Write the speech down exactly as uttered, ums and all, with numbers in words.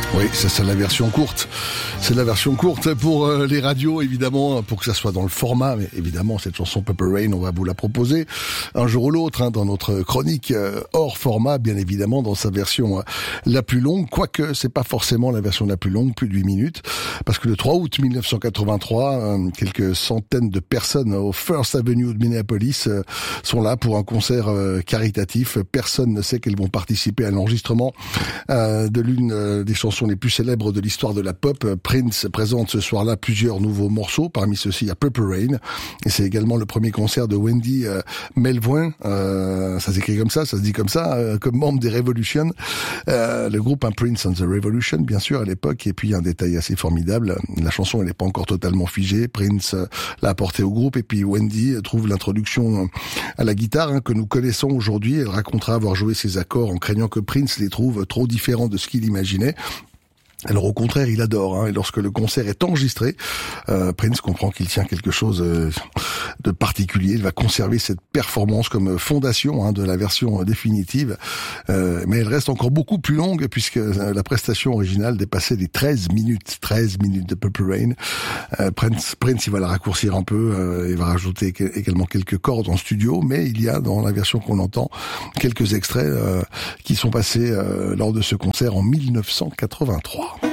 Oui, ça c'est la version courte. C'est la version courte pour euh, les radios, évidemment, pour que ça soit dans le format. Mais évidemment, cette chanson Purple Rain, on va vous la proposer un jour ou l'autre, hein, dans notre chronique euh, hors format, bien évidemment, dans sa version euh, la plus longue. Quoique, c'est pas forcément la version la plus longue, plus de huit minutes. Parce que le trois août mille neuf cent quatre-vingt-trois, euh, quelques centaines de personnes au First Avenue de Minneapolis euh, sont là pour un concert euh, caritatif. Personne ne sait qu'elles vont participer à l'enregistrement euh, de l'une euh, des chansons les plus célèbres de l'histoire de la pop. Prince présente ce soir-là plusieurs nouveaux morceaux. Parmi ceux-ci, il y a Purple Rain. Et c'est également le premier concert de Wendy euh, Melvoin. Euh, ça s'écrit comme ça, ça se dit comme ça, euh, comme membre des Revolution. Euh, le groupe, un Prince and the Revolution, bien sûr, à l'époque. Et puis, un détail assez formidable. La chanson, elle n'est pas encore totalement figée. Prince euh, l'a apportée au groupe. Et puis, Wendy trouve l'introduction à la guitare, hein, que nous connaissons aujourd'hui. Elle racontera avoir joué ses accords en craignant que Prince les trouve trop différents de ce qu'il imaginait. Alors au contraire, il adore, hein, et lorsque le concert est enregistré, euh, Prince comprend qu'il tient quelque chose euh, de particulier. Il va conserver cette performance comme fondation, hein, de la version définitive, euh, mais elle reste encore beaucoup plus longue puisque la prestation originale dépassait les treize minutes, treize minutes de Purple Rain. Euh, Prince, Prince, il va la raccourcir un peu, euh, il va rajouter également quelques cordes en studio, mais il y a dans la version qu'on entend quelques extraits euh, qui sont passés euh, lors de ce concert en mille neuf cent quatre-vingt-trois.